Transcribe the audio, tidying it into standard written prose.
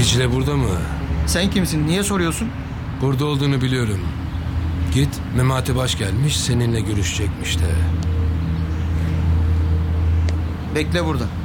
Dicle burada mı? Sen kimsin? Niye soruyorsun? Burada olduğunu biliyorum. Git, Memati Baş gelmiş, seninle görüşecekmiş de. Bekle burada.